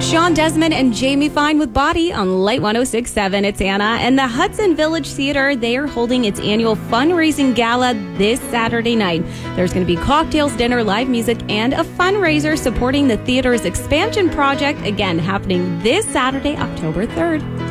Sean Desmond and Jamie Fine with Body on Light 106.7. It's Anna. And the Hudson Village Theater, they are holding its annual fundraising gala this Saturday night. There's going to be cocktails, dinner, live music, and a fundraiser supporting the theater's expansion project, again, happening this Saturday, October 3rd.